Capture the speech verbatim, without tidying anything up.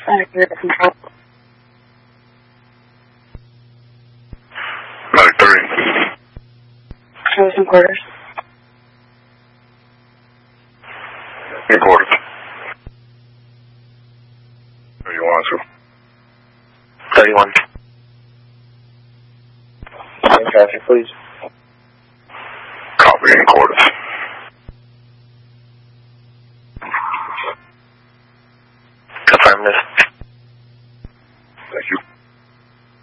Medic control. Medic three. Show some quarters. In quarters. thirty-one, sir. thirty-one. In traffic, please. Copy, in quarters.